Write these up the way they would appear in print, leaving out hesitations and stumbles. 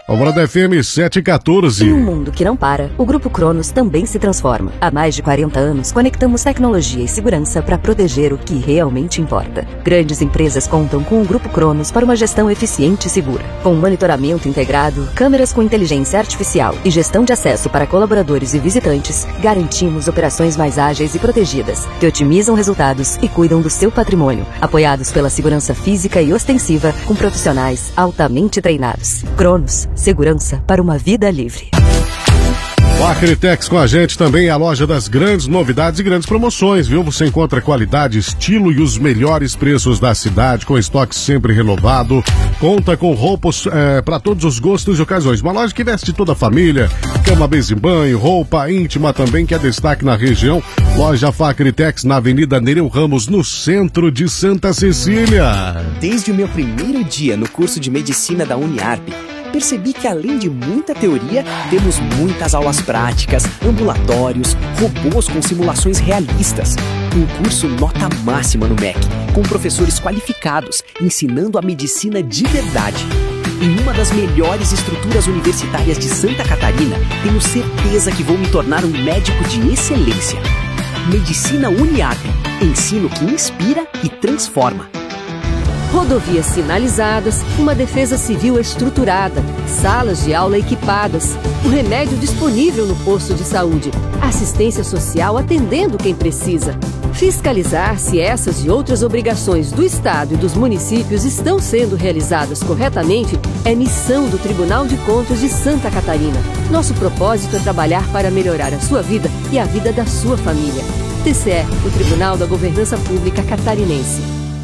Alvorada FM 714. Em um mundo que não para, o Grupo Cronos também se transforma. Há mais de 40 anos, conectamos tecnologia e segurança para proteger o que realmente importa. Grandes empresas contam com o Grupo Cronos para uma gestão eficiente e segura. Com monitoramento integrado, câmeras com inteligência artificial e gestão de acesso para colaboradores e visitantes, garantimos operações mais ágeis e protegidas, que otimizam resultados e cuidam do seu patrimônio, apoiados pela segurança física e ostensiva, com profissionais altamente treinados. Cronos. Segurança para uma vida livre. O Acritex com a gente também é a loja das grandes novidades e grandes promoções, viu? Você encontra qualidade, estilo e os melhores preços da cidade, com estoque sempre renovado. Conta com roupas para todos os gostos e ocasiões. Uma loja que veste toda a família, cama, mesa e banho, roupa íntima também, que é destaque na região. Loja Facritex na Avenida Nereu Ramos, no centro de Santa Cecília. Desde o meu primeiro dia no curso de medicina da Uniarp, percebi que além de muita teoria, temos muitas aulas práticas, ambulatórios, robôs com simulações realistas. Um curso nota máxima no MEC, com professores qualificados, ensinando a medicina de verdade. Em uma das melhores estruturas universitárias de Santa Catarina, tenho certeza que vou me tornar um médico de excelência. Medicina Uniarp, ensino que inspira e transforma. Rodovias sinalizadas, uma defesa civil estruturada, salas de aula equipadas, o remédio disponível no posto de saúde, assistência social atendendo quem precisa. Fiscalizar se essas e outras obrigações do Estado e dos municípios estão sendo realizadas corretamente é missão do Tribunal de Contas de Santa Catarina. Nosso propósito é trabalhar para melhorar a sua vida e a vida da sua família. TCE, o Tribunal da Governança Pública Catarinense.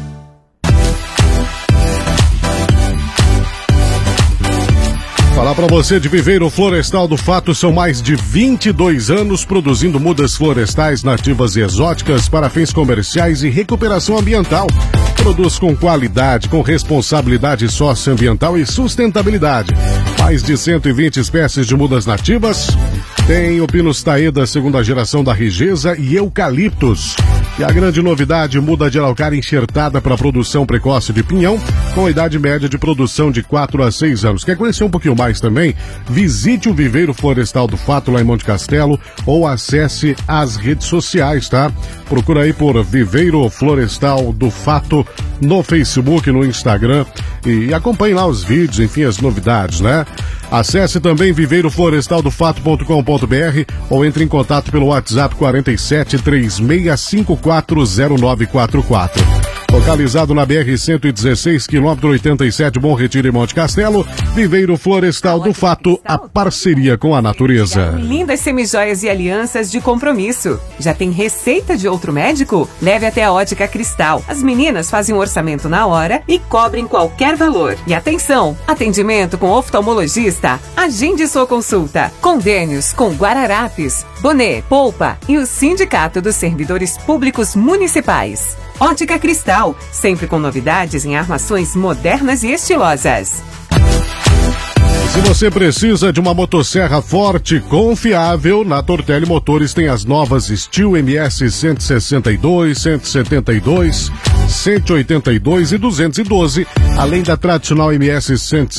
Falar para você de Viveiro Florestal do Fato, são mais de 22 anos produzindo mudas florestais nativas e exóticas para fins comerciais e recuperação ambiental. Produz com qualidade, com responsabilidade socioambiental e sustentabilidade. Mais de 120 espécies de mudas nativas. Tem o Pinus Taeda, segunda geração da Rigesa, e eucaliptos. E a grande novidade, muda de araucária enxertada para produção precoce de pinhão, com idade média de produção de 4 a 6 anos. Quer conhecer um pouquinho mais também? Visite o Viveiro Florestal do Fato, lá em Monte Castelo, ou acesse as redes sociais, tá? Procura aí por Viveiro Florestal do Fato no Facebook, no Instagram, e acompanhe lá os vídeos, enfim, as novidades, né? Acesse também viveiroflorestaldofato.com.br ou entre em contato pelo WhatsApp 47 3654 0944. Localizado na BR-116, quilômetro 87, Bom Retiro, em Monte Castelo, Viveiro Florestal do Fato, a parceria com a natureza. Lindas semijoias e alianças de compromisso. Já tem receita de outro médico? Leve até a Ótica Cristal. As meninas fazem um orçamento na hora e cobrem qualquer valor. E atenção, atendimento com oftalmologista. Agende sua consulta. Convênios com Guararapes, Boné, Polpa e o Sindicato dos Servidores Públicos Municipais. Ótica Cristal, sempre com novidades em armações modernas e estilosas. Se você precisa de uma motosserra forte e confiável, na Tortelli Motores tem as novas Steel MS 162, 172, 182 e 212, além da tradicional MS 160.